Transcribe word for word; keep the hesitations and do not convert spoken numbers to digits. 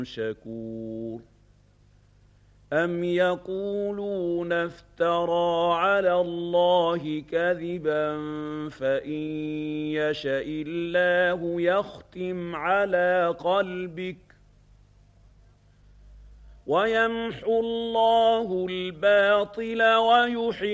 شكور أم يقولون افترى على الله كذبا فإن يشأ الله يختم على قلبك ويمحو الله الباطل ويحيي